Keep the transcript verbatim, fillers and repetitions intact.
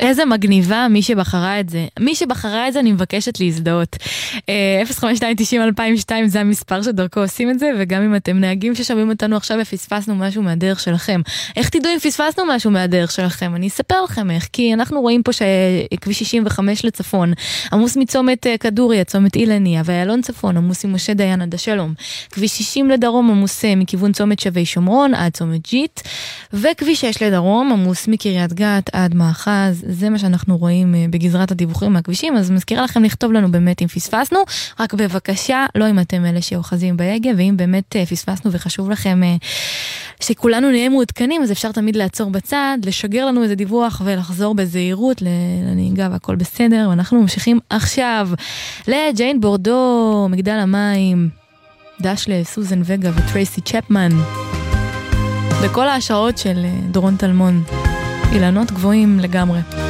איזה מגניבה מי שבחרה את זה. מי שבחרה את זה אני מבקשת להזדהות. אפס חמש שתיים תשעים אלפיים ושתיים זה המספר שדרכו עושים את זה, וגם אם אתם נהגים ששומעים אותנו עכשיו ופספסנו משהו מהדרך שלכם. איך תדעו אם פספסנו משהו מהדרך שלכם? אני אספר לכם איך, כי אנחנו רואים פה שכביש שישים וחמש לצפון, עמוס מצומת כדורי, צומת אילניה, ואיילון צפון, עמוס עם משה דיין עד השלום. כביש שישים לדרום עמוס מכיוון צומת שבי שומרון עד צומת ג'יט, וכביש שש לדרום עמוס מקריית גת עד מאחז. זה מה שאנחנו רואים בגזרת הדיווחים מהכבישים, אז מזכירה לכם לכתוב לנו באמת אם פספסנו, רק בבקשה, לא אם אתם אלה שאוחזים בהגה, ואם באמת פספסנו וחשוב לכם שכולנו נהיה מעודכנים, אז אפשר תמיד לעצור בצד, לשגר לנו איזה דיווח ולחזור בזהירות לנהיגה והכל בסדר, ואנחנו ממשיכים עכשיו לג'יין בורדו, מגדל המים, דש לסוזן וגה וטרייסי צ'פמן, בכל ההשעות של דורון תלמון, אילנות גבוהים לגמרי.